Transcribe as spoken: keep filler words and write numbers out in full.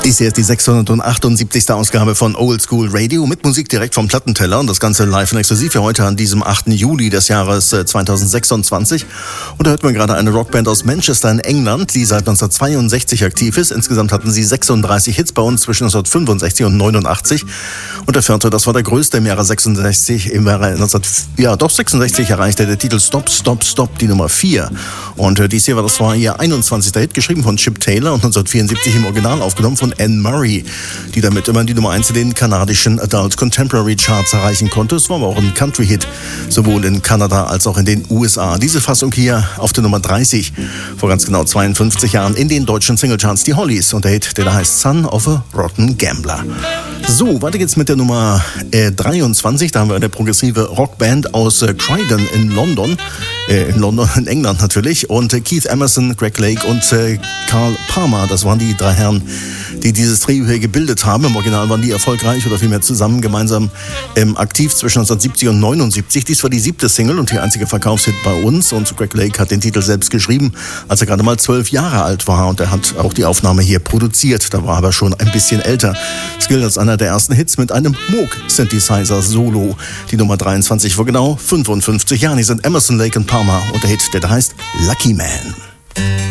Dies hier ist die sechshundertachtundsiebzigste Ausgabe von Old School Radio mit Musik direkt vom Plattenteller und das Ganze live und exklusiv für heute an diesem achten Juli des Jahres zweitausendsechsundzwanzig. Und da hört man gerade eine Rockband aus Manchester in England, die seit neunzehnhundertzweiundsechzig aktiv ist. Insgesamt hatten sie sechsunddreißig Hits bei uns zwischen neunzehnhundertfünfundsechzig und neunundachtzig. Und der vierte, das war der größte im Jahre sechsundsechzig. Im Jahre neunzehn, ja, doch sechsundsechzig erreichte der Titel Stop, Stop, Stop, die Nummer vier. Und äh, dies hier war, das war ihr einundzwanzigster Hit, geschrieben von Chip Taylor und neunzehnhundertvierundsiebzig im Original aufgenommen von Anne Murray, die damit immer die Nummer eins in den kanadischen Adult Contemporary Charts erreichen konnte. Es war aber auch ein Country-Hit, sowohl in Kanada als auch in den U S A. Diese Fassung hier auf der Nummer dreißig, vor ganz genau zweiundfünfzig Jahren in den deutschen Singlecharts, die Hollies und der Hit, der da heißt Son of a Rotten Gambler. So, weiter geht's mit der Nummer äh, dreiundzwanzig. Da haben wir eine progressive Rockband aus äh, Croydon in London, äh, in London, in England natürlich. Und äh, Keith Emerson, Greg Lake und äh, Carl Palmer, das waren die drei Herren, die dieses Trio hier gebildet haben. Im Original waren die erfolgreich oder vielmehr zusammen gemeinsam ähm, aktiv zwischen neunzehnhundertsiebzig und neunundsiebzig. Dies war die siebte Single und die einzige Verkaufshit bei uns. Und Greg Lake hat den Titel selbst geschrieben, als er gerade mal zwölf Jahre alt war. Und er hat auch die Aufnahme hier produziert. Da war er aber schon ein bisschen älter. Es gilt als einer der ersten Hits mit einem Moog-Synthesizer-Solo. Die Nummer dreiundzwanzig vor genau fünfundfünfzig Jahren. Hier sind Emerson, Lake und Palmer und der Hit, der da heißt Lucky Man.